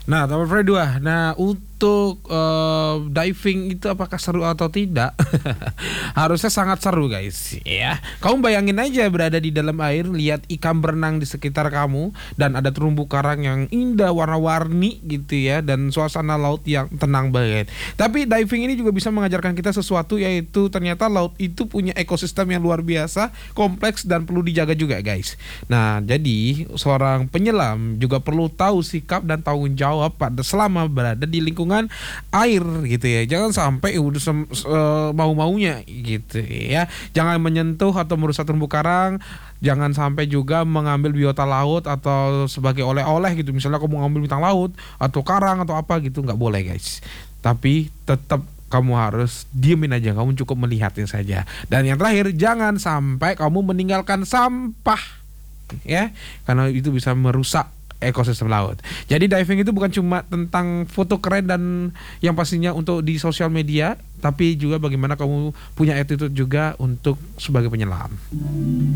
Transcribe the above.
Nah, nomor kedua. Nah, untuk diving itu apakah seru atau tidak? Harusnya sangat seru, guys. Ya, kamu bayangin aja berada di dalam air, lihat ikan berenang di sekitar kamu, dan ada terumbu karang yang indah, warna-warni gitu ya, dan suasana laut yang tenang banget. Tapi diving ini juga bisa mengajarkan kita sesuatu, yaitu ternyata laut itu punya ekosistem yang luar biasa, kompleks dan perlu dijaga juga, guys. Nah, jadi seorang penyelam juga perlu tahu sikap dan tanggung jawab pada selama berada di lingkungan air gitu ya. Jangan sampai udah mau-maunya gitu ya. Jangan menyentuh atau merusak terumbu karang. Jangan sampai juga mengambil biota laut atau sebagai oleh-oleh gitu. Misalnya kamu ngambil bintang laut atau karang atau apa gitu, nggak boleh, guys. Tapi tetap kamu harus diemin aja, kamu cukup melihatin saja. Dan yang terakhir, jangan sampai kamu meninggalkan sampah ya, karena itu bisa merusak ekosistem laut. Jadi diving itu bukan cuma tentang foto keren dan yang pastinya untuk di sosial media, tapi juga bagaimana kamu punya attitude juga untuk sebagai penyelam.